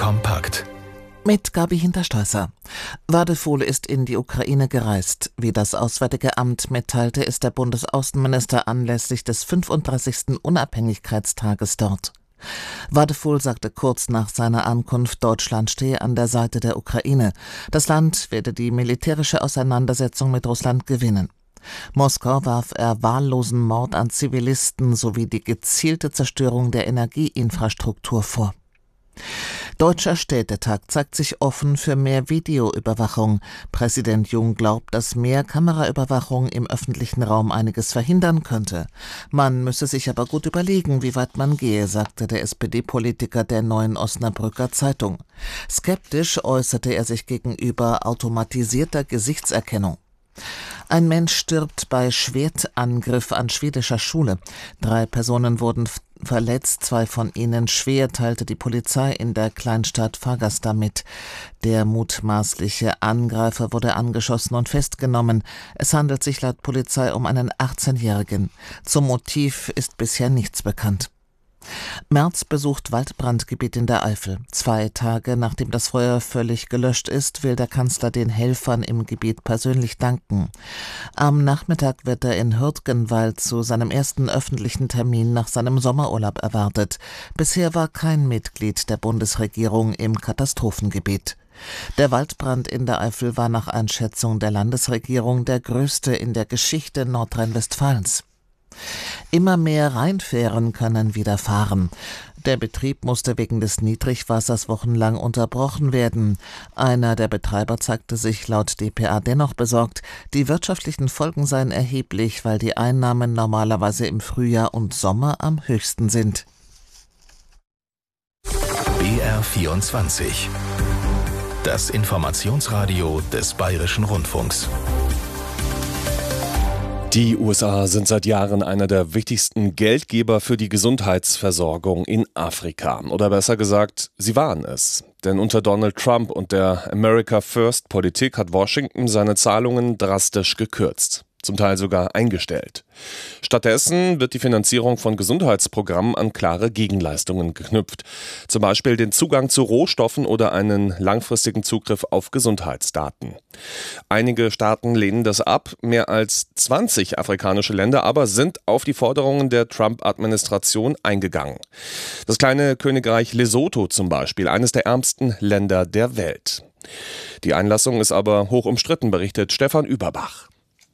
kompakt. Mit Gabi Hintersteißer. Wadefuhl ist in die Ukraine gereist. Wie das Auswärtige Amt mitteilte, ist der Bundesaußenminister anlässlich des 35. Unabhängigkeitstages dort. Wadefuhl sagte kurz nach seiner Ankunft, Deutschland stehe an der Seite der Ukraine. Das Land werde die militärische Auseinandersetzung mit Russland gewinnen. Moskau warf er wahllosen Mord an Zivilisten sowie die gezielte Zerstörung der Energieinfrastruktur vor. Deutscher Städtetag zeigt sich offen für mehr Videoüberwachung. Präsident Jung glaubt, dass mehr Kameraüberwachung im öffentlichen Raum einiges verhindern könnte. Man müsse sich aber gut überlegen, wie weit man gehe, sagte der SPD-Politiker der Neuen Osnabrücker Zeitung. Skeptisch äußerte er sich gegenüber automatisierter Gesichtserkennung. Ein Mensch stirbt bei Schwertangriff an schwedischer Schule. 3 Personen wurden verletzt, 2 von ihnen schwer, teilte die Polizei in der Kleinstadt Fagersta mit. Der mutmaßliche Angreifer wurde angeschossen und festgenommen. Es handelt sich laut Polizei um einen 18-Jährigen. Zum Motiv ist bisher nichts bekannt. Merz besucht Waldbrandgebiet in der Eifel. 2 Tage nachdem das Feuer völlig gelöscht ist, will der Kanzler den Helfern im Gebiet persönlich danken. Am Nachmittag wird er in Hürtgenwald zu seinem ersten öffentlichen Termin nach seinem Sommerurlaub erwartet. Bisher war kein Mitglied der Bundesregierung im Katastrophengebiet. Der Waldbrand in der Eifel war nach Einschätzung der Landesregierung der größte in der Geschichte Nordrhein-Westfalens. Immer mehr Rheinfähren können wieder fahren. Der Betrieb musste wegen des Niedrigwassers wochenlang unterbrochen werden. Einer der Betreiber zeigte sich laut dpa dennoch besorgt. Die wirtschaftlichen Folgen seien erheblich, weil die Einnahmen normalerweise im Frühjahr und Sommer am höchsten sind. BR24. Das Informationsradio des Bayerischen Rundfunks. Die USA sind seit Jahren einer der wichtigsten Geldgeber für die Gesundheitsversorgung in Afrika. Oder besser gesagt, sie waren es. Denn unter Donald Trump und der America First-Politik hat Washington seine Zahlungen drastisch gekürzt. Zum Teil sogar eingestellt. Stattdessen wird die Finanzierung von Gesundheitsprogrammen an klare Gegenleistungen geknüpft. Zum Beispiel den Zugang zu Rohstoffen oder einen langfristigen Zugriff auf Gesundheitsdaten. Einige Staaten lehnen das ab, mehr als 20 afrikanische Länder aber sind auf die Forderungen der Trump-Administration eingegangen. Das kleine Königreich Lesotho zum Beispiel, eines der ärmsten Länder der Welt. Die Einlassung ist aber hoch umstritten, berichtet Stefan Überbach.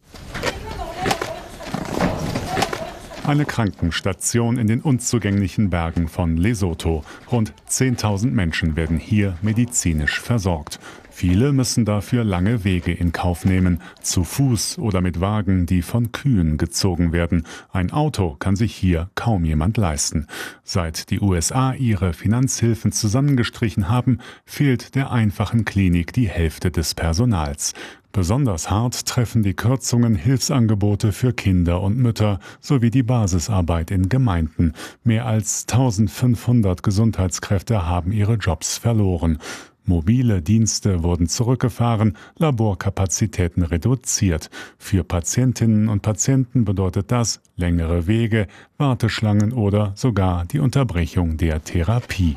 Eine Krankenstation in den unzugänglichen Bergen von Lesotho. Rund 10.000 Menschen werden hier medizinisch versorgt. Viele müssen dafür lange Wege in Kauf nehmen, zu Fuß oder mit Wagen, die von Kühen gezogen werden. Ein Auto kann sich hier kaum jemand leisten. Seit die USA ihre Finanzhilfen zusammengestrichen haben, fehlt der einfachen Klinik die Hälfte des Personals. Besonders hart treffen die Kürzungen Hilfsangebote für Kinder und Mütter sowie die Basisarbeit in Gemeinden. Mehr als 1500 Gesundheitskräfte haben ihre Jobs verloren. Mobile Dienste wurden zurückgefahren, Laborkapazitäten reduziert. Für Patientinnen und Patienten bedeutet das längere Wege, Warteschlangen oder sogar die Unterbrechung der Therapie.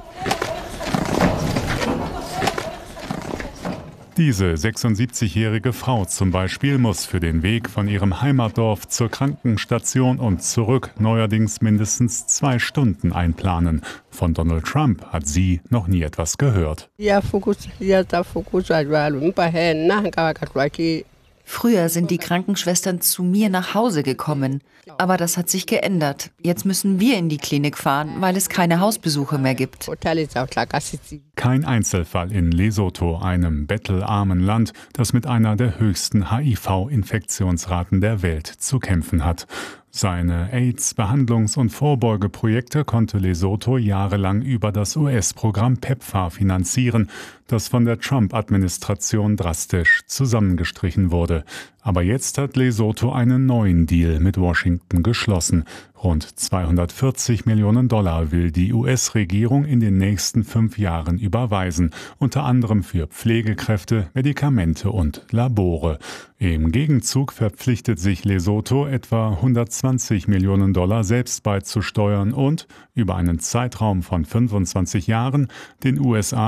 Diese 76-jährige Frau zum Beispiel muss für den Weg von ihrem Heimatdorf zur Krankenstation und zurück neuerdings mindestens 2 Stunden einplanen. Von Donald Trump hat sie noch nie etwas gehört. Früher sind die Krankenschwestern zu mir nach Hause gekommen. Aber das hat sich geändert. Jetzt müssen wir in die Klinik fahren, weil es keine Hausbesuche mehr gibt. Kein Einzelfall in Lesotho, einem bettelarmen Land, das mit einer der höchsten HIV-Infektionsraten der Welt zu kämpfen hat. Seine AIDS-Behandlungs- und Vorbeugeprojekte konnte Lesotho jahrelang über das US-Programm PEPFAR finanzieren, das von der Trump-Administration drastisch zusammengestrichen wurde. Aber jetzt hat Lesotho einen neuen Deal mit Washington geschlossen. Rund 240 Millionen Dollar will die US-Regierung in den nächsten 5 Jahren überweisen, unter anderem für Pflegekräfte, Medikamente und Labore. Im Gegenzug verpflichtet sich Lesotho, etwa 120 Millionen Dollar selbst beizusteuern und über einen Zeitraum von 25 Jahren den USA